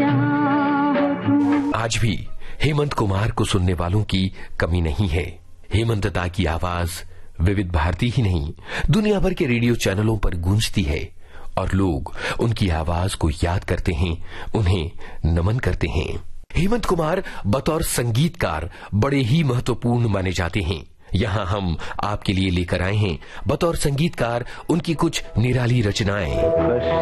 आज भी हेमंत कुमार को सुनने वालों की कमी नहीं है। हेमंत दा की आवाज विविध भारती ही नहीं, दुनिया भर के रेडियो चैनलों पर गूंजती है और लोग उनकी आवाज को याद करते हैं, उन्हें नमन करते हैं। हेमंत कुमार बतौर संगीतकार बड़े ही महत्वपूर्ण माने जाते हैं। यहां हम आपके लिए लेकर आए हैं बतौर संगीतकार उनकी कुछ निराली रचनाएं।